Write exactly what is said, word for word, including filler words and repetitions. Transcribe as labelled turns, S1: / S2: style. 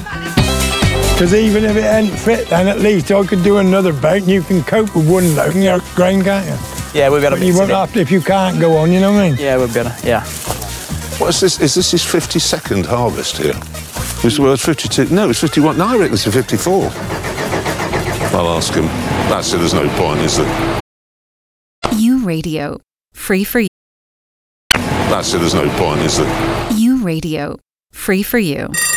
S1: Because even if it ain't fit, then at least I could do another boat and you can cope with one load in your grain, can't you?
S2: Yeah, we've got to
S1: But you won't have to if you can't go on, you know what I mean?
S2: Yeah, we've got to, yeah.
S3: What is this? Is this his fifty-second harvest here? It's, well, it's fifty-two. No, it's fifty-one. No, I reckon it's a fifty-four. I'll ask him. That's it, there's no point, is there?
S4: U Radio. Free for you.
S3: That's it, there's no point, is there?
S4: U Radio. Free for you.